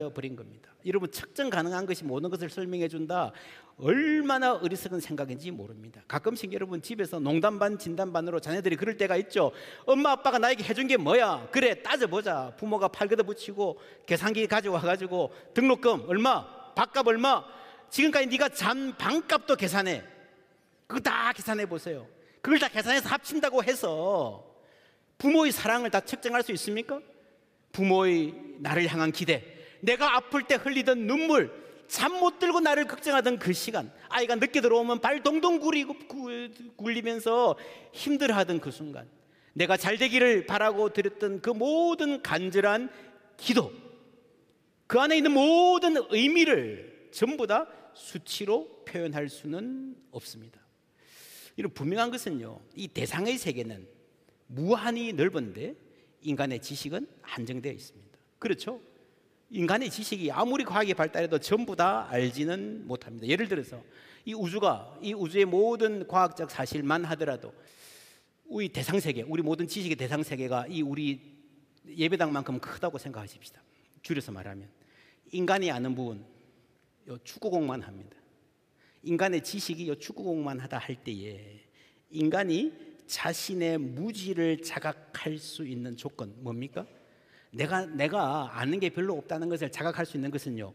버린 겁니다. 여러분, 측정 가능한 것이 모든 것을 설명해 준다. 얼마나 어리석은 생각인지 모릅니다. 가끔씩 여러분 집에서 농담 반 진담 반으로 자녀들이 그럴 때가 있죠. 엄마 아빠가 나에게 해준 게 뭐야? 그래, 따져보자. 부모가 팔 걷어붙이고 계산기 가져와가지고 등록금 얼마? 밥값 얼마? 지금까지 네가 잔 방값도 계산해. 그거 다 계산해 보세요. 그걸 다 계산해서 합친다고 해서 부모의 사랑을 다 측정할 수 있습니까? 부모의 나를 향한 기대, 내가 아플 때 흘리던 눈물, 잠 못 들고 나를 걱정하던 그 시간, 아이가 늦게 들어오면 발 동동 굴리면서 힘들어하던 그 순간, 내가 잘 되기를 바라고 드렸던 그 모든 간절한 기도, 그 안에 있는 모든 의미를 전부 다 수치로 표현할 수는 없습니다. 이런 분명한 것은요, 이 대상의 세계는 무한히 넓은데 인간의 지식은 한정되어 있습니다. 그렇죠? 인간의 지식이 아무리 과학이 발달해도 전부 다 알지는 못합니다. 예를 들어서 이 우주의 모든 과학적 사실만 하더라도 우리 대상세계, 우리 모든 지식의 대상세계가 이 우리 예배당만큼 크다고 생각하십시다. 줄여서 말하면 인간이 아는 부분, 요 축구공만 합니다. 인간의 지식이 요 축구공만 하다 할 때에 인간이 자신의 무지를 자각할 수 있는 조건 뭡니까? 내가 아는 게 별로 없다는 것을 자각할 수 있는 것은요,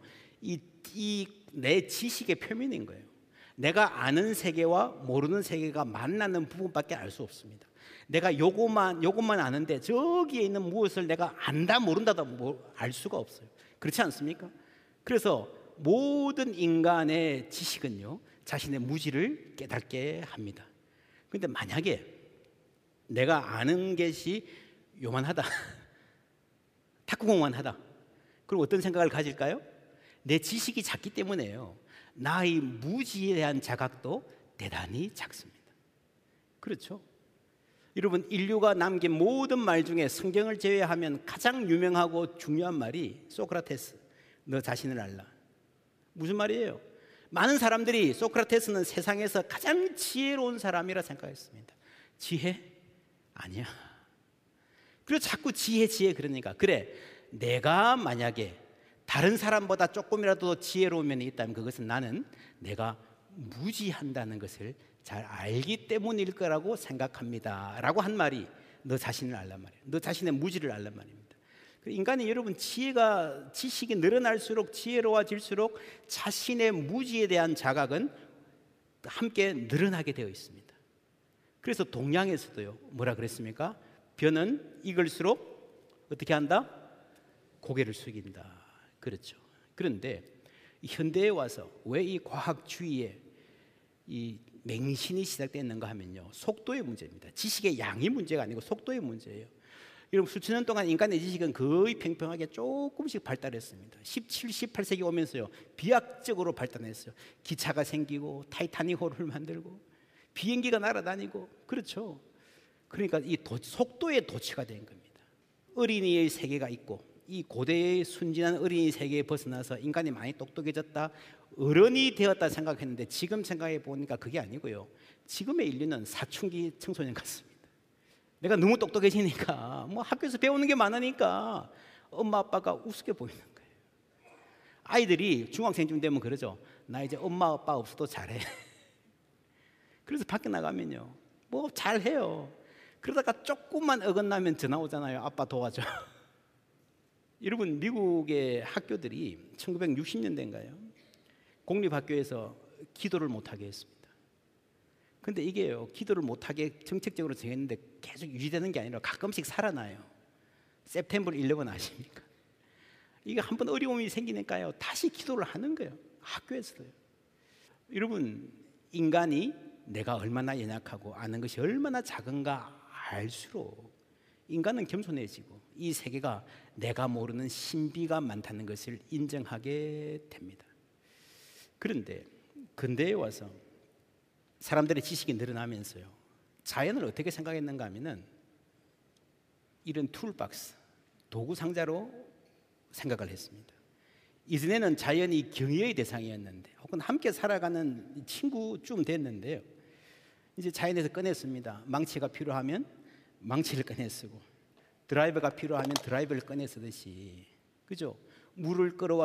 내 지식의 표면인 거예요. 내가 아는 세계와 모르는 세계가 만나는 부분밖에 알 수 없습니다. 내가 요것만 아는데 저기에 있는 무엇을 내가 안다 모른다도 알 수가 없어요. 그렇지 않습니까? 그래서 모든 인간의 지식은요, 자신의 무지를 깨닫게 합니다. 그런데 만약에 내가 아는 것이 요만하다, 탁구공만 하다, 그럼 어떤 생각을 가질까요? 내 지식이 작기 때문에요, 나의 무지에 대한 자각도 대단히 작습니다. 그렇죠? 여러분, 인류가 남긴 모든 말 중에 성경을 제외하면 가장 유명하고 중요한 말이 소크라테스, 너 자신을 알라. 무슨 말이에요? 많은 사람들이 소크라테스는 세상에서 가장 지혜로운 사람이라 생각했습니다. 지혜? 아니야. 그래서 자꾸 지혜 그러니까, 그래, 내가 만약에 다른 사람보다 조금이라도 지혜로운 면이 있다면 그것은 내가 무지한다는 것을 잘 알기 때문일 거라고 생각합니다 라고 한 말이 너 자신을 알란 말이에요. 너 자신의 무지를 알란 말입니다. 인간이, 여러분, 지식이 늘어날수록 지혜로워질수록 자신의 무지에 대한 자각은 함께 늘어나게 되어 있습니다. 그래서 동양에서도요, 뭐라 그랬습니까? 벼는 익을수록 어떻게 한다? 고개를 숙인다. 그렇죠. 그런데 현대에 와서 왜 이 과학주의에 이 맹신이 시작됐는가 하면요, 속도의 문제입니다. 지식의 양이 문제가 아니고 속도의 문제예요. 여러분, 수천 년 동안 인간의 지식은 거의 평평하게 조금씩 발달했습니다. 17, 18세기 오면서요, 비약적으로 발달했어요. 기차가 생기고 타이타닉호를 만들고 비행기가 날아다니고, 그렇죠. 그러니까 이 속도의 도취가 된 겁니다. 어린이의 세계가 있고, 이 고대의 순진한 어린이 세계에 벗어나서 인간이 많이 똑똑해졌다, 어른이 되었다 생각했는데 지금 생각해 보니까 그게 아니고요, 지금의 인류는 사춘기 청소년 같습니다. 내가 너무 똑똑해지니까, 학교에서 배우는 게 많으니까 엄마 아빠가 우습게 보이는 거예요. 아이들이 중학생쯤 되면 그러죠. 나 이제 엄마 아빠 없어도 잘해. 그래서 밖에 나가면요, 잘해요. 그러다가 조금만 어긋나면 전화 오잖아요. 아빠 도와줘. 여러분, 미국의 학교들이 1960년대인가요? 공립학교에서 기도를 못하게 했습니다. 근데 이게요, 기도를 못하게 정책적으로 정했는데 계속 유지되는 게 아니라 가끔씩 살아나요. September 11 아십니까? 이게 한번 어려움이 생기니까요, 다시 기도를 하는 거예요. 학교에서도요. 여러분, 인간이 내가 얼마나 연약하고 아는 것이 얼마나 작은가 알수록 인간은 겸손해지고 이 세계가 내가 모르는 신비가 많다는 것을 인정하게 됩니다. 그런데 근대에 와서 사람들의 지식이 늘어나면서요, 자연을 어떻게 생각했는가 하면은 이런 툴박스, 도구 상자로 생각을 했습니다. 이전에는 자연이 경의의 대상이었는데, 혹은 함께 살아가는 친구쯤 됐는데요, 이제 자연에서 꺼냈습니다. 망치가 필요하면 망치를 꺼내 쓰고, 드라이버가 필요하면 드라이버를 꺼내 쓰듯이, 그죠? 물을 끌어와